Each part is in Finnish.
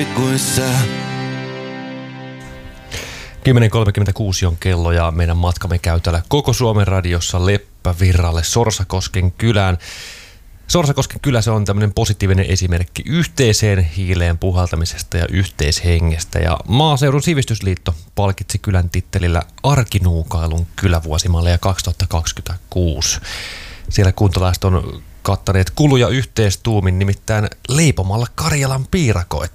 10.36 on kello ja meidän matkamme käy täällä Koko Suomen radiossa Leppävirralle Sorsakosken kylään. Sorsakosken kylä, se on tämmöinen positiivinen esimerkki yhteiseen hiileen puhaltamisesta ja yhteishengestä. Ja Maaseudun Sivistysliitto palkitsi kylän tittelillä Arkinuukailun kylävuosimallia 2026. Siellä kuntalaiset on kattaneet kuluja yhteistuumin, nimittäin leipomalla Karjalan piirakoita.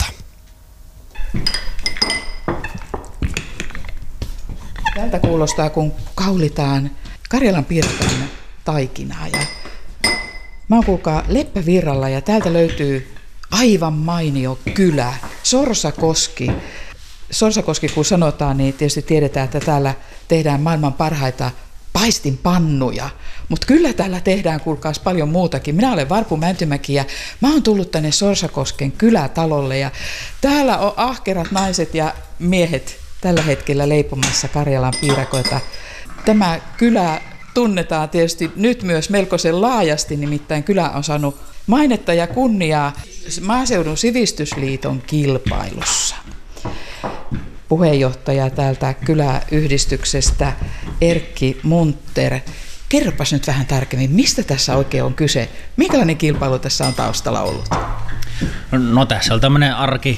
Tältä kuulostaa, kun kaulitaan Karjalan piirakan taikinaa. Ja mä oon kuulkaa Leppävirralla ja täältä löytyy aivan mainio kylä, Sorsakoski. Sorsakoski kun sanotaan, niin tietysti tiedetään, että täällä tehdään maailman parhaita paistinpannuja. Mutta kyllä täällä tehdään, kuulkaas, paljon muutakin. Minä olen Varpu Mäntymäki ja mä oon tullut tänne Sorsakosken kylätalolle. Ja täällä on ahkerat naiset ja miehet tällä hetkellä leipomassa Karjalan piirakoita. Tämä kylä tunnetaan tietysti nyt myös melkoisen laajasti, nimittäin kylä on saanut mainetta ja kunniaa Maaseudun Sivistysliiton kilpailussa. Puheenjohtaja täältä kyläyhdistyksestä Erkki Munter. Kerropas nyt vähän tarkemmin, mistä tässä oikein on kyse? Minkälainen kilpailu tässä on taustalla ollut? No tässä on tämmöinen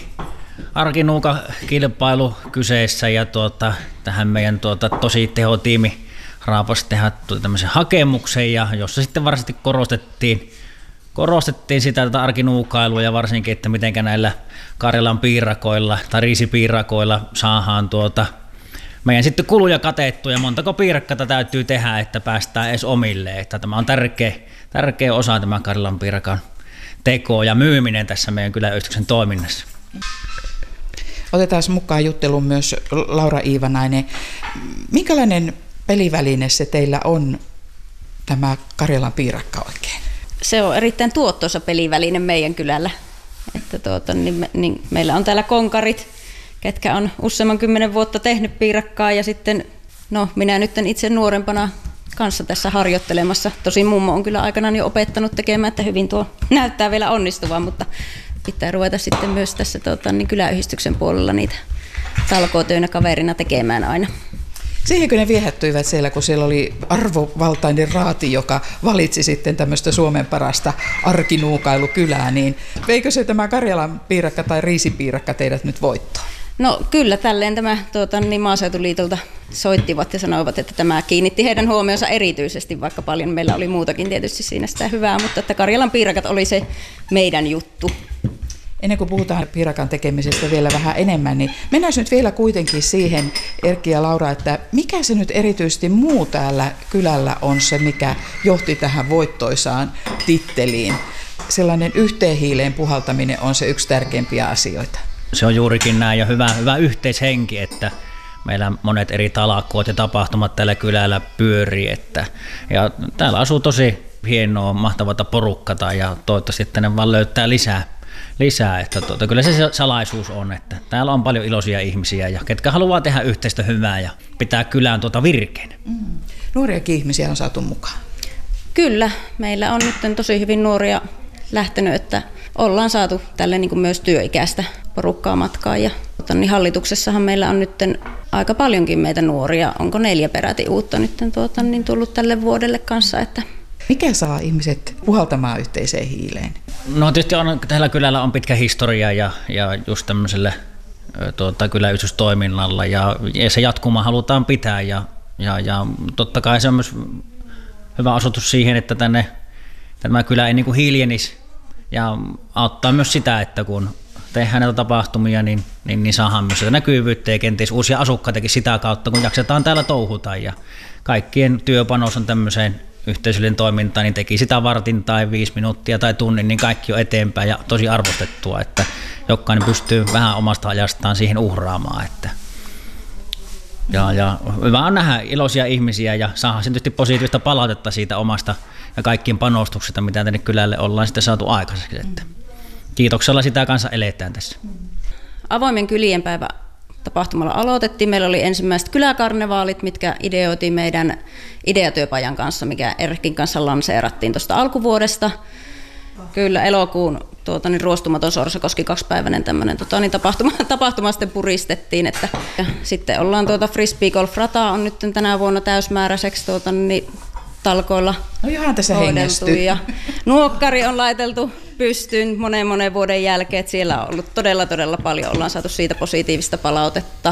arkinuuka-kilpailu kyseessä ja tähän meidän tosi tehotiimi raapasi tehdä tämmöisen hakemuksen, ja jossa sitten varsinaisesti korostettiin sitä tätä arkinuukailua ja varsinkin, että miten näillä Karjalan piirakoilla tai riisipiirakoilla saadaan meidän sitten kuluja katettua ja montako piirakkaa täytyy tehdä, että päästään edes omille. Että tämä on tärkeä osa tämä Karjalan piirakan teko ja myyminen tässä meidän kyläyhdistyksen toiminnassa. Otetaan mukaan jutteluun myös Laura Iivanainen. Minkälainen peliväline se teillä on, tämä Karjalan piirakka oikein? Se on erittäin tuottoisa peliväline meidän kylällä. Että niin meillä on täällä konkarit, ketkä on useamman 10 vuotta tehnyt piirakkaa, ja sitten minä nyt itse nuorempana kanssa tässä harjoittelemassa. Tosin mummo on kyllä aikanaan jo opettanut tekemään, että hyvin tuo näyttää vielä onnistuvan, mutta pitää ruveta sitten myös tässä kyläyhdistyksen puolella niitä talkootöinä kaverina tekemään aina. Siihenkö ne viehättyivät siellä, kun siellä oli arvovaltainen raati, joka valitsi sitten tämmöistä Suomen parasta arkinuukailukylää, niin veikö se tämä Karjalan piirakka tai riisipiirakka teidät nyt voittoon? No kyllä, tälleen tämä Maaseutuliitolta soittivat ja sanoivat, että tämä kiinnitti heidän huomionsa erityisesti, vaikka paljon meillä oli muutakin tietysti siinä sitä hyvää, mutta että Karjalan piirakat oli se meidän juttu. Ennen kuin puhutaan piirakan tekemisestä vielä vähän enemmän, niin mennään nyt vielä kuitenkin siihen, Erkki ja Laura, että mikä se nyt erityisesti muu täällä kylällä on se, mikä johti tähän voittoisaan titteliin? Sellainen yhteen hiileen puhaltaminen on se yksi tärkeimpiä asioita. Se on juurikin näin, ja hyvä yhteishenki, että meillä monet eri talkoot ja tapahtumat tällä kylällä pyörii. Ja täällä asuu tosi hienoa, mahtavaa porukkata, ja toivottavasti tänne vaan löytää lisää, että kyllä se salaisuus on, että täällä on paljon iloisia ihmisiä, ja ketkä haluaa tehdä yhteistä hyvää ja pitää kylään virkeänä. Nuoriakin ihmisiä on saatu mukaan. Kyllä, meillä on nyt tosi hyvin nuoria lähtenyt, että ollaan saatu tälle niin kuin myös työikäistä porukkaa matkaan, ja hallituksessahan meillä on nyt aika paljonkin meitä nuoria, onko 4 peräti uutta nyt tullut tälle vuodelle kanssa, että mikä saa ihmiset puhaltamaan yhteiseen hiileen? No tietysti tällä kylällä on pitkä historia ja just tämmöiselle kyläyhdistystoiminnalla ja se jatkuma halutaan pitää ja totta kai se on myös hyvä osoitus siihen, että tämä kylä ei niin kuin hiljenisi ja auttaa myös sitä, että kun tehdään näitä tapahtumia, niin saadaan myös sitä näkyvyyttä ja kenties uusia asukkaitakin sitä kautta, kun jaksetaan täällä touhuta ja kaikkien työpanos on tämmöiseen yhteisöllinen toiminta, niin teki sitä vartin tai 5 minuuttia tai tunnin, niin kaikki on eteenpäin ja tosi arvostettua, että jokainen pystyy vähän omasta ajastaan siihen uhraamaan. Ja hyvä on nähdä iloisia ihmisiä ja saadaan tietysti positiivista palautetta siitä omasta ja kaikkien panostuksista, mitä tänne kylälle ollaan sitten saatu aikaiseksi. Että kiitoksella sitä kanssa eletään tässä. Avoimen kylien päivä tapahtumalla aloitettiin. Meillä oli ensimmäiset kyläkarnevaalit, mitkä ideoitiin meidän ideatyöpajan kanssa, mikä Erkin kanssa lanseerattiin tuosta alkuvuodesta. Kyllä elokuun ruostumaton Sorsakoski 2-päiväinen tämmöinen tapahtuma sitten puristettiin. Ja sitten ollaan Frisbee Golf Rata on nyt tänä vuonna täysmääräiseksi talkoilla No johan tässä hengästyy. Ja nuokkari on laiteltu pystyyn monen vuoden jälkeen, että siellä on ollut todella paljon, ollaan saatu siitä positiivista palautetta.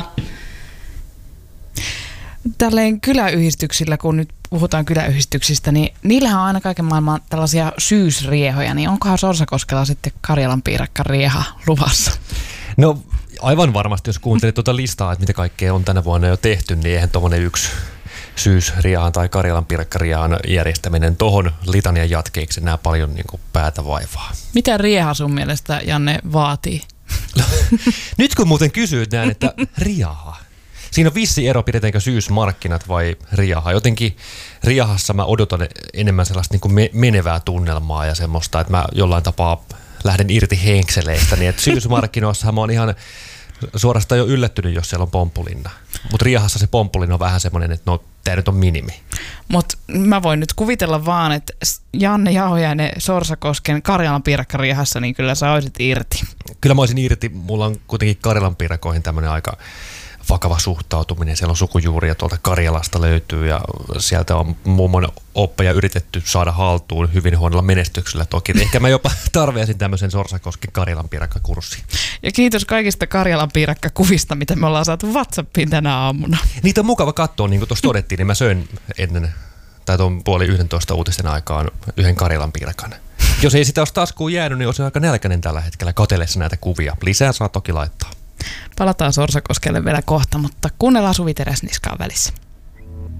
Tälleen kyläyhdistyksillä, kun nyt puhutaan kyläyhdistyksistä, niin niillähän on aina kaiken maailman tällaisia syysriehoja, niin onkohan Sorsakoskella sitten Karjalan piirakkarieha luvassa? No aivan varmasti, jos kuuntelit tuota listaa, että mitä kaikkea on tänä vuonna jo tehty, niin eihän tuommoinen yksi syysriehan tai Karjalan piirakkariahan järjestäminen tohon litanian jatkeeksi enää paljon niin kuin päätä vaivaa. Mitä rieha sun mielestä, Janne, vaatii? Nyt kun muuten kysyit näin, että riaha. Siinä on vissi ero, pidetäänkö syysmarkkinat vai riaha. Jotenkin riahassa mä odotan enemmän sellaista niin kuin menevää tunnelmaa ja semmoista, että mä jollain tapaa lähden irti henkseleistä. Niin että syysmarkkinoissahan mä oon ihan suorastaan jo yllättynyt, jos siellä on pomppulinna. Mutta riahassa se pomppulinna on vähän semmoinen, että no tää nyt on minimi. Mutta mä voin nyt kuvitella vaan, että Janne Jauhojainen Sorsakosken Karjalan piirakkariehassa, niin kyllä sä oisit irti. Kyllä mä olisin irti. Mulla on kuitenkin Karjalan piirakoihin tämmöinen aika vakava suhtautuminen. Siellä on sukujuuria tuolta Karjalasta löytyy ja sieltä on mummon oppeja yritetty saada haltuun hyvin huonolla menestyksellä toki. Ehkä mä jopa tarveisin tämmöisen Sorsakosken Karjalan piirakkakurssin. Ja kiitos kaikista Karjalan piirakkakuvista, mitä me ollaan saatu WhatsAppiin tänä aamuna. Niitä on mukava katsoa, niin kuin tuossa todettiin, niin mä söin ennen tai tuon 10:30 uutisten aikaan yhden Karjalan piirakan. Jos ei sitä olisi taskuun jäänyt, niin olisi aika nälkäinen tällä hetkellä katsellessa näitä kuvia. Lisää saa toki laittaa. Palataan Sorsakoskelle vielä kohta, mutta kuunnellaan Suvi Teräsniskaan välissä.